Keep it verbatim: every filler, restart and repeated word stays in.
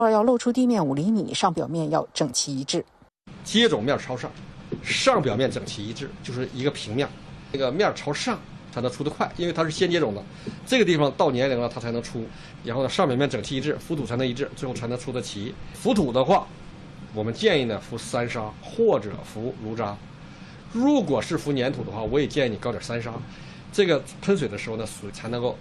要露出地面五厘米，上表面要整齐一致。 接种面朝上，上表面整齐一致，就是一个平面。这个面朝上才能出得快，因为它是先接种的，这个地方到年龄了它才能出。然后呢，上表面整齐一致，浮土才能一致，最后才能出得齐。浮土的话，我们建议呢敷三砂或者敷炉渣。如果是敷粘土的话，我也建议你搞点三砂，这个喷水的时候呢，水才能够